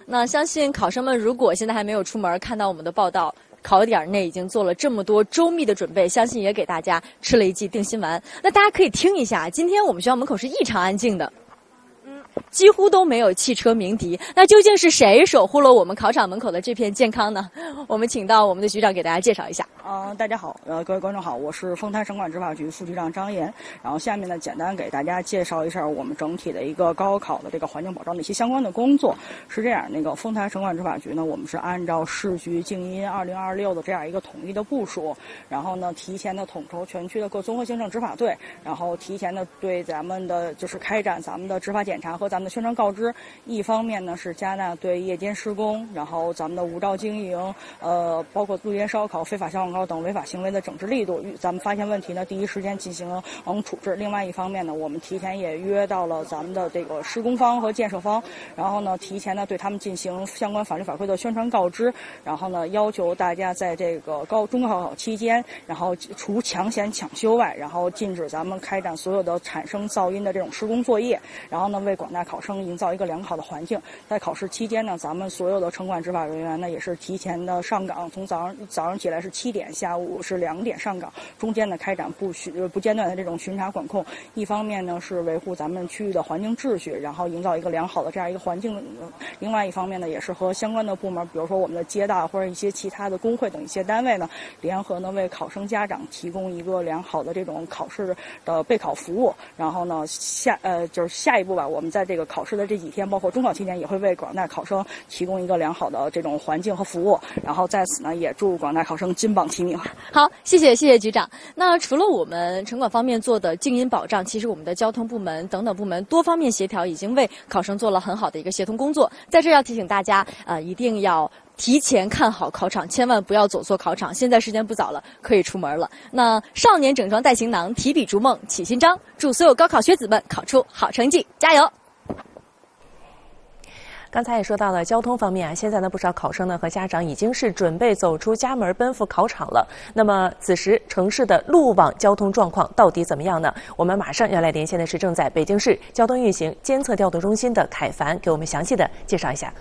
那相信考生们如果现在还没有出门，看到我们的报道，考点内已经做了这么多周密的准备，相信也给大家吃了一剂定心丸。那大家可以听一下，今天我们学校门口是异常安静的。几乎都没有汽车鸣笛，那究竟是谁守护了我们考场门口的这片健康呢？我们请到我们的局长给大家介绍一下。 大家好，各位观众好，我是丰台省管执法局副局长张岩。然后下面呢，简单给大家介绍一下我们整体的一个高考的这个环境保障的一些相关的工作。是这样，丰台省管执法局呢，我们是按照市局静音2026的这样一个统一的部署，然后呢，提前的统筹全区的各综合行政执法队，然后提前的对咱们的就是开展咱们的执法检查和咱们的宣传告知。一方面呢是加大对夜间施工，然后咱们的无照经营，包括路边烧烤、非法小广告等违法行为的整治力度，咱们发现问题呢，第一时间进行处置。另外一方面呢，我们提前也约到了咱们的这个施工方和建设方，然后呢，提前呢对他们进行相关法律法规的宣传告知，然后呢要求大家在这个中高考期间，然后除抢险抢修外，然后禁止咱们开展所有的产生噪音的这种施工作业，然后呢为广大考生营造一个良好的环境。在考试期间呢，咱们所有的城管执法人员呢也是提前的上岗，从早上起来是7点，下午是2点上岗，中间呢开展不间断的这种巡查管控。一方面呢是维护咱们区域的环境秩序，然后营造一个良好的这样一个环境。另外一方面呢，也是和相关的部门，比如说我们的街道或者一些其他的工会等一些单位呢，联合呢为考生家长提供一个良好的这种考试的备考服务。然后呢就是下一步吧，我们在这个考试的这几天，包括中考期间，也会为广大考生提供一个良好的这种环境和服务。然后在此呢，也祝广大考生金榜题名。 好，谢谢局长。那除了我们城管方面做的静音保障，其实我们的交通部门等等部门多方面协调，已经为考生做了很好的一个协同工作。在这要提醒大家，一定要提前看好考场，千万不要走错考场。现在时间不早了，可以出门了。那少年整装带行囊，提笔逐梦起新章，祝所有高考学子们考出好成绩，加油！ 刚才也说到了交通方面啊，现在呢不少考生呢和家长已经是准备走出家门奔赴考场了。那么此时城市的路网交通状况到底怎么样呢？我们马上要来连线的是正在北京市交通运行监测调度中心的凯凡，给我们详细的介绍一下。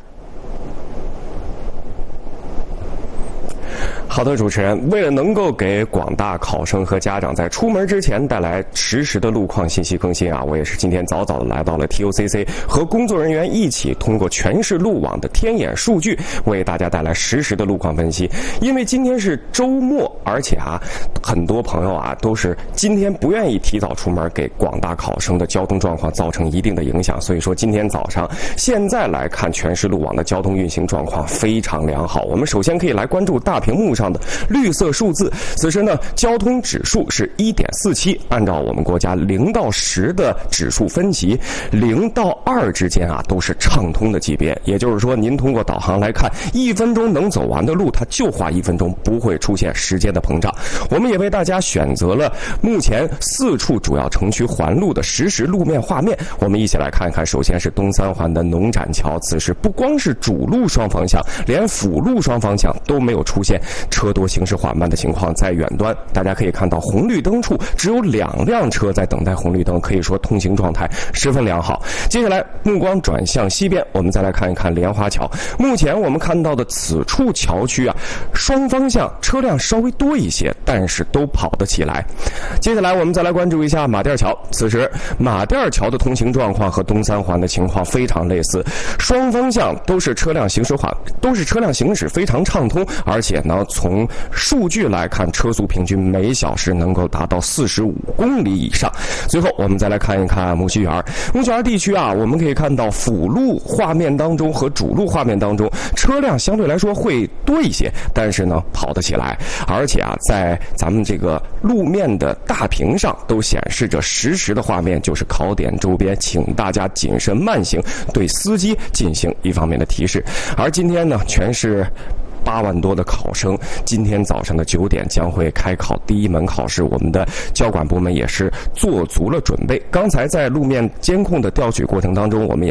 好的，主持人，为了能够给广大考生和家长在出门之前带来实时的路况信息更新啊，我也是今天早早的来到了 TOCC， 和工作人员一起通过全市路网的天眼数据，为大家带来实时的路况分析。因为今天是周末，而且很多朋友都是今天不愿意提早出门，给广大考生的交通状况造成一定的影响。所以说今天早上，现在来看全市路网的交通运行状况非常良好。我们首先可以来关注大屏幕上的绿色数字，此时呢，交通指数是 1.47， 按照我们国家0到10的指数分级，0到2之间都是畅通的级别。也就是说，您通过导航来看，1分钟能走完的路，它就花1分钟，不会出现时间的膨胀。我们也为大家选择了目前4处主要城区环路的实时路面画面，我们一起来看一看。首先是东三环的农展桥，此时不光是主路双方向，连辅路双方向都没有出现车多行驶缓慢的情况。在远端大家可以看到红绿灯处只有2辆车在等待红绿灯，可以说通行状态十分良好。接下来目光转向西边，我们再来看一看莲花桥。目前我们看到的此处桥区双方向车辆稍微多一些，但是都跑得起来。接下来我们再来关注一下马甸桥，此时马甸桥的通行状况和东三环的情况非常类似，双方向都是车辆行驶非常畅通，而且呢，从数据来看，车速平均每小时能够达到45公里以上。最后我们再来看一看木樨园地区我们可以看到辅路画面当中和主路画面当中车辆相对来说会多一些，但是呢跑得起来，而且在咱们这个路面的大屏上都显示着实时的画面，就是考点周边请大家谨慎慢行，对司机进行一方面的提示。而今天呢，全市8万多的考生，今天早上的9点将会开考第一门考试，我们的交管部门也是做足了准备。刚才在路面监控的调取过程当中，我们也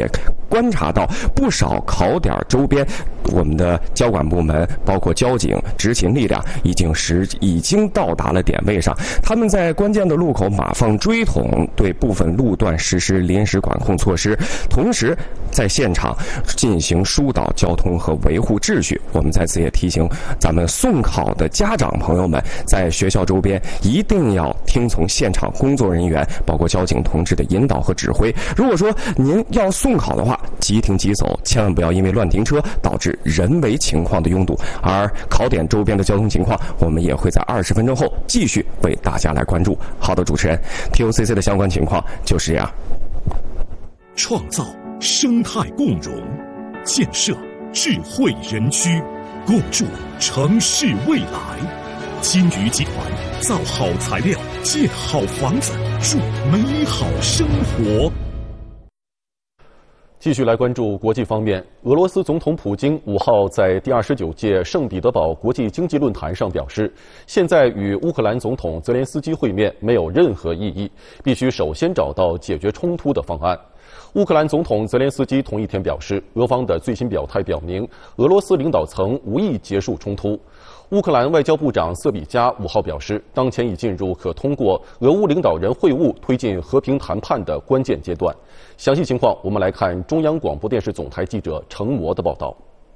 观察到不少考点周边，我们的交管部门包括交警执勤力量已经到达了点位上，他们在关键的路口码放锥桶，对部分路段实施临时管控措施，同时在现场进行疏导交通和维护秩序。我们在此也提醒咱们送考的家长朋友们，在学校周边一定要听从现场工作人员包括交警同志的引导和指挥。如果说您要送考的话，即停即走，千万不要因为乱停车导致人为情况的拥堵。而考点周边的交通情况，我们也会在20分钟后继续为大家来关注。好的，主持人 ，TOCC 的相关情况就是这样。 创造生态共融，建设智慧人区，共筑城市未来。金鱼集团造好材料，建好房子，筑美好生活。 继续来关注国际方面，俄罗斯总统普京5号在第29届圣彼得堡国际经济论坛上表示，现在与乌克兰总统泽连斯基会面没有任何意义，必须首先找到解决冲突的方案。乌克兰总统泽连斯基同一天表示，俄方的最新表态表明，俄罗斯领导层无意结束冲突。乌克兰外交部长瑟比加5号表示，当前已进入可通过俄乌领导人会晤推进和平谈判的关键阶段。详细情况，我们来看中央广播电视总台记者程模的报道。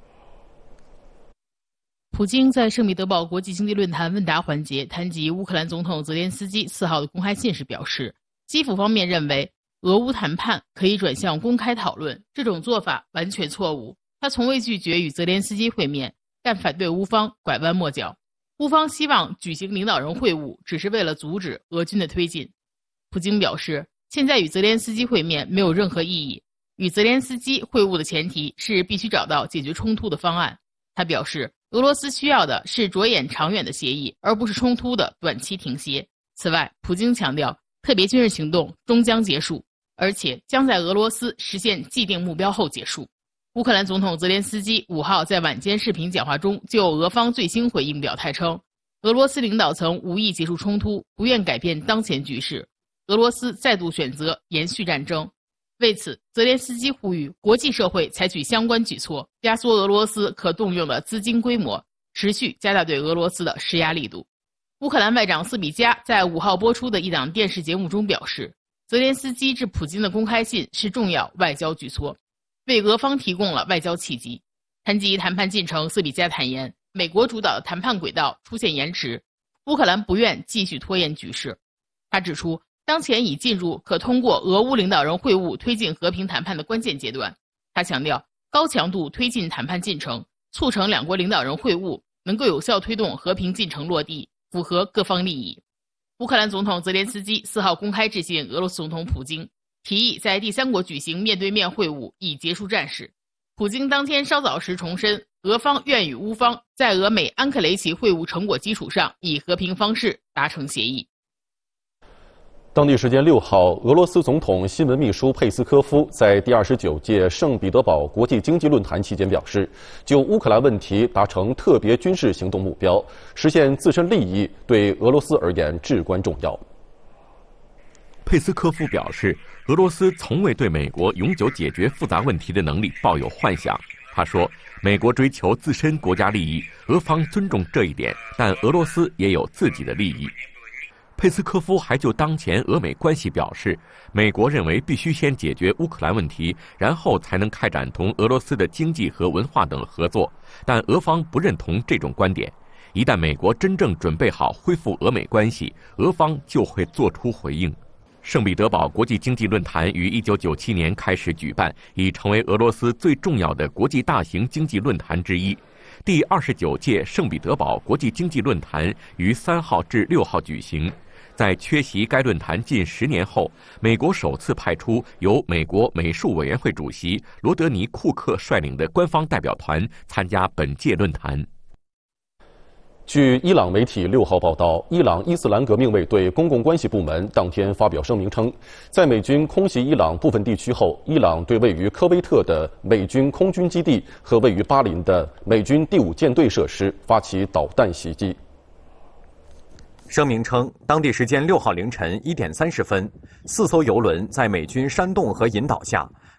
普京在圣彼得堡国际经济论坛问答环节谈及乌克兰总统泽连斯基4号的公开信时表示，基辅方面认为俄乌谈判可以转向公开讨论，这种做法完全错误。他从未拒绝与泽连斯基会面，但反对乌方拐弯抹角。乌方希望举行领导人会晤，只是为了阻止俄军的推进。普京表示，现在与泽连斯基会面没有任何意义，与泽连斯基会晤的前提是必须找到解决冲突的方案。他表示，俄罗斯需要的是着眼长远的协议，而不是冲突的短期停歇。此外，普京强调，特别军事行动终将结束，而且将在俄罗斯实现既定目标后结束。乌克兰总统泽连斯基5号在晚间视频讲话中就俄方最新回应表态称，俄罗斯领导层无意结束冲突，不愿改变当前局势，俄罗斯再度选择延续战争。为此，泽连斯基呼吁国际社会采取相关举措，压缩俄罗斯可动用的资金规模，持续加大对俄罗斯的施压力度。乌克兰外长斯比加在5号播出的一档电视节目中表示，泽连斯基致普京的公开信是重要外交举措，为俄方提供了外交契机。谈及谈判进程，斯比加坦言，美国主导的谈判轨道出现延迟，乌克兰不愿继续拖延局势。他指出，当前已进入可通过俄乌领导人会晤推进和平谈判的关键阶段。他强调，高强度推进谈判进程，促成两国领导人会晤，能够有效推动和平进程落地，符合各方利益。乌克兰总统泽连斯基4号公开致信俄罗斯总统普京，提议在第三国举行面对面会晤，以结束战事。普京当天稍早时重申，俄方愿与乌方在俄美安克雷奇会晤成果基础上，以和平方式达成协议。 当地时间6号，俄罗斯总统新闻秘书佩斯科夫在第29届圣彼得堡国际经济论坛期间表示，就乌克兰问题达成特别军事行动目标，实现自身利益对俄罗斯而言至关重要。 佩斯科夫表示，俄罗斯从未对美国永久解决复杂问题的能力抱有幻想。他说，美国追求自身国家利益，俄方尊重这一点，但俄罗斯也有自己的利益。佩斯科夫还就当前俄美关系表示，美国认为必须先解决乌克兰问题，然后才能开展同俄罗斯的经济和文化等合作，但俄方不认同这种观点。一旦美国真正准备好恢复俄美关系，俄方就会做出回应。圣彼得堡国际经济论坛于1997年开始举办，已成为俄罗斯最重要的国际大型经济论坛之一。第29届圣彼得堡国际经济论坛于3号至6号举行。在缺席该论坛近10年后，美国首次派出由美国美术委员会主席罗德尼·库克率领的官方代表团参加本届论坛。 据伊朗媒体6号报道，伊朗伊斯兰革命卫队公共关系部门当天发表声明称，在美军空袭伊朗部分地区后，伊朗对位于科威特的美军空军基地和位于巴林的美军第5舰队设施发起导弹袭击。 声明称，当地时间6号凌晨1点30分，4艘油轮在美军煽动和引导下，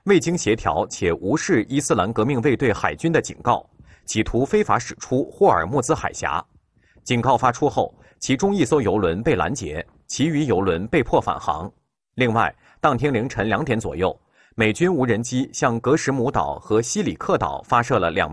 未经协调且无视伊斯兰革命卫队海军的警告，企图非法驶出霍尔木兹海峡。警告发出后，其中1艘油轮被拦截，其余油轮被迫返航。另外，当天凌晨2点左右，美军无人机向格什姆岛和西里克岛发射了2枚